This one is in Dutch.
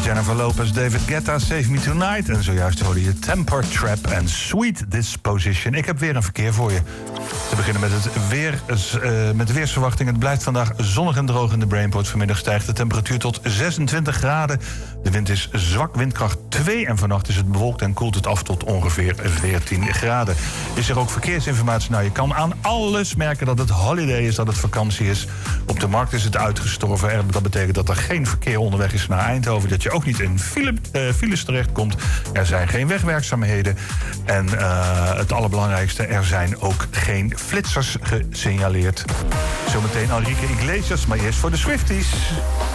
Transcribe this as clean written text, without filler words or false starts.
Jennifer Lopez, David Guetta, Save Me Tonight. En zojuist hoorde je Temper Trap en Sweet Disposition. Ik heb weer een verkeer voor je. Te beginnen met de weersverwachting. Het blijft vandaag zonnig en droog in de Brainport. Vanmiddag stijgt de temperatuur tot 26 graden. De wind is zwak, windkracht 2. En vannacht is het bewolkt en koelt het af tot ongeveer 14 graden. Is er ook verkeersinformatie? Nou, je kan aan alles merken dat het holiday is, dat het vakantie is. Op de markt is het uitgestorven. Dat betekent dat er geen verkeer onderweg is naar Eindhoven. Dat je ook niet in files terechtkomt. Er zijn geen wegwerkzaamheden. En het allerbelangrijkste, er zijn ook geen flitsers gesignaleerd. Zometeen Enrique Iglesias, maar eerst voor de Swifties.